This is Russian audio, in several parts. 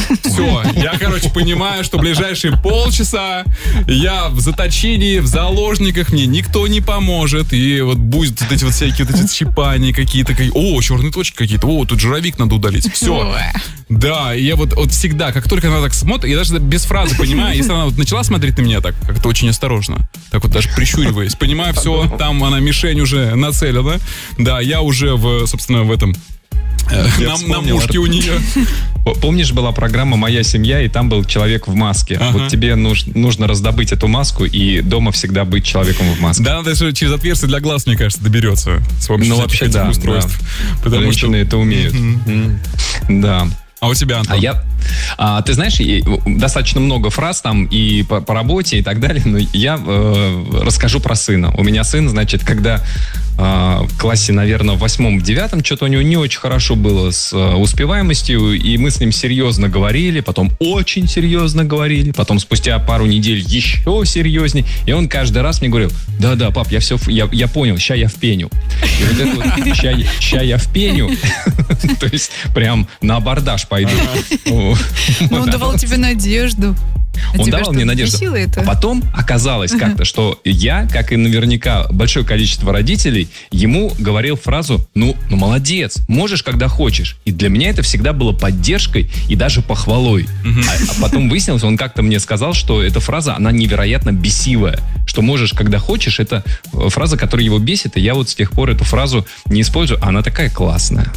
Все, я, понимаю, что ближайшие полчаса я в заточении, в заложниках, мне никто не поможет, и вот будет вот эти вот всякие вот эти щипания какие-то, о, черные точки какие-то, о, тут жировик надо удалить, все. Да, и я вот всегда, как только она так смотрит, я даже без фразы понимаю, если она вот начала смотреть на меня так, как-то очень осторожно, так вот даже прищуриваясь, понимаю, все, там она мишень уже нацелена, да, я уже собственно, в этом... На мушке у нее. Помнишь, была программа «Моя семья», и там был человек в маске. Ага. Вот тебе нужно раздобыть эту маску и дома всегда быть человеком в маске. Да, надо через отверстие для глаз, мне кажется, доберется. С помощью вообще, да, устройств. Да. Мужчины это умеют. Да. А у тебя, Антон? Ты знаешь, достаточно много фраз там и по работе и так далее, но я расскажу про сына. У меня сын, значит, когда в классе, наверное, в 8-9 что-то у него не очень хорошо было с успеваемостью, и мы с ним серьезно говорили, потом очень серьезно говорили, потом спустя пару недель еще серьезнее, и он каждый раз мне говорил: да, пап, я понял, ща я впеню. И вот это вот ща я впеню, то есть прям на абордаж пойду. Но он давал тебе надежду. Он давал мне надежду. А потом оказалось как-то, что я, как и наверняка большое количество родителей, ему говорил фразу: ну молодец, можешь, когда хочешь. И для меня это всегда было поддержкой и даже похвалой. А потом выяснилось, он как-то мне сказал, что эта фраза, она невероятно бесивая. Что можешь, когда хочешь, это фраза, которая его бесит, и я вот с тех пор эту фразу не использую, а она такая классная.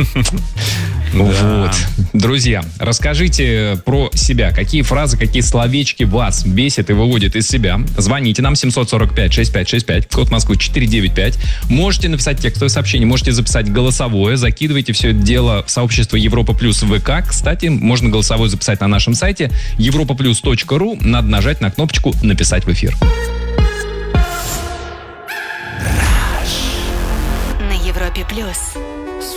Вот. Друзья, расскажите про себя. Какие фразы, какие словечки вас бесят и выводят из себя. Звоните нам 745-6565, код Москвы 495. Можете написать текстовое сообщение, можете записать голосовое. Закидывайте все это дело в сообщество Европа Плюс в ВК. Кстати, можно голосовое записать на нашем сайте europaplus.ru. Надо нажать на кнопочку «Написать в эфир». На Европе Плюс.